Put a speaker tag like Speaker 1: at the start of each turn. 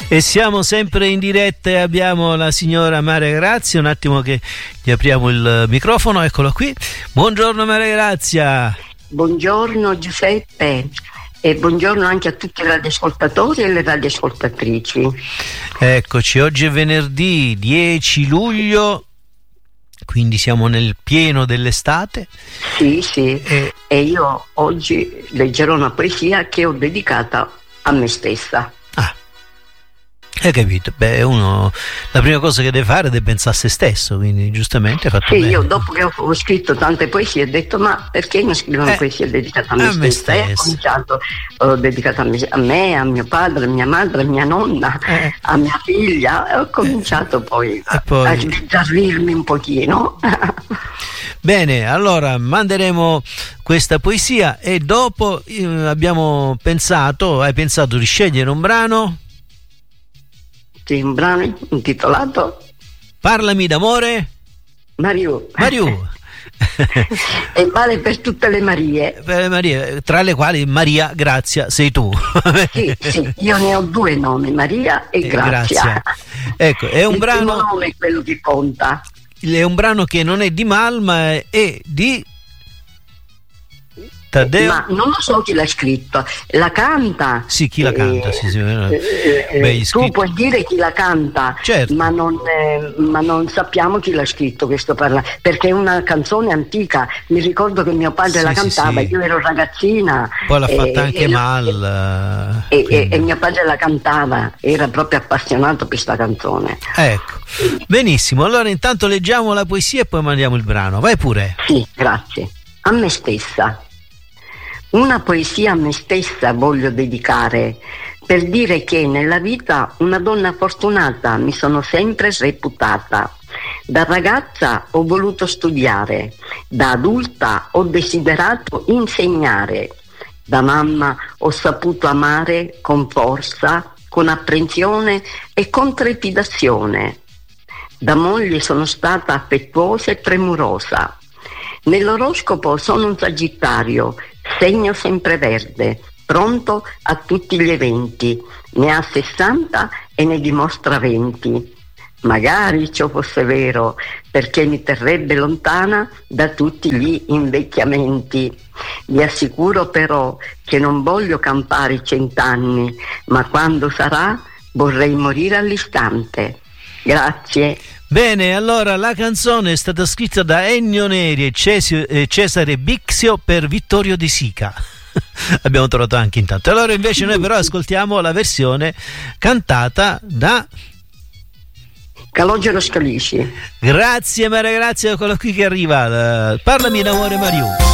Speaker 1: E siamo sempre in diretta e abbiamo la signora Maria Grazia. Un attimo che gli apriamo il microfono, eccolo qui. Buongiorno Maria Grazia.
Speaker 2: Buongiorno Giuseppe e buongiorno anche a tutti i radioascoltatori e le radioascoltatrici.
Speaker 1: Eccoci, oggi è venerdì 10 luglio, quindi siamo nel pieno dell'estate.
Speaker 2: Sì, e io oggi leggerò una poesia che ho dedicata a me stessa.
Speaker 1: Hai capito? Beh, uno la prima cosa che deve fare è pensare a se stesso, quindi giustamente hai fatto bene.
Speaker 2: Io dopo che ho scritto tante poesie ho detto ma perché non scrivo una poesia dedicata a me stessa? E ho cominciato dedicata a me, a mio padre, a mia madre, a mia nonna, a mia figlia, e ho cominciato poi a sbizzarrirmi un pochino.
Speaker 1: Bene, allora manderemo questa poesia e dopo hai pensato di scegliere un brano?
Speaker 2: Un brano intitolato
Speaker 1: Parlami d'amore
Speaker 2: Mariù. E vale per tutte le Marie.
Speaker 1: Per le Marie, tra le quali Maria Grazia sei tu.
Speaker 2: Sì, io ne ho due nomi, Maria e Grazia.
Speaker 1: Ecco, è un brano.
Speaker 2: Il nome è quello che conta.
Speaker 1: È un brano che non è di Mal, ma è di Taddeo.
Speaker 2: Ma non lo so chi l'ha scritto, la canta.
Speaker 1: Sì, chi la canta?
Speaker 2: Tu puoi dire chi la canta,
Speaker 1: certo.
Speaker 2: ma non sappiamo chi l'ha scritto questo perché è una canzone antica. Mi ricordo che mio padre la cantava, io ero ragazzina.
Speaker 1: Poi l'ha fatta anche Mal.
Speaker 2: E mio padre la cantava, era proprio appassionato per questa canzone.
Speaker 1: Ecco, benissimo. Allora intanto leggiamo la poesia e poi mandiamo il brano. Vai pure.
Speaker 2: Sì, grazie. A me stessa. Una poesia a me stessa voglio dedicare per dire che nella vita una donna fortunata mi sono sempre reputata. Da ragazza ho voluto studiare, da adulta ho desiderato insegnare, da mamma ho saputo amare con forza, con apprensione e con trepidazione. Da moglie sono stata affettuosa e premurosa. Nell'oroscopo sono un Sagittario, segno sempreverde, pronto a tutti gli eventi. Ne ha 60 e ne dimostra 20. Magari ciò fosse vero, perché mi terrebbe lontana da tutti gli invecchiamenti. Vi assicuro però che non voglio campare i 100 anni, ma quando sarà vorrei morire all'istante. Grazie.
Speaker 1: Bene, allora la canzone è stata scritta da Ennio Neri e Cesare Bixio per Vittorio De Sica. Abbiamo trovato anche intanto. Allora invece noi però ascoltiamo la versione cantata da
Speaker 2: Calogero Scalisci.
Speaker 1: Grazie Maria Grazia, quello qui che arriva. Parlami d'amore Mariù.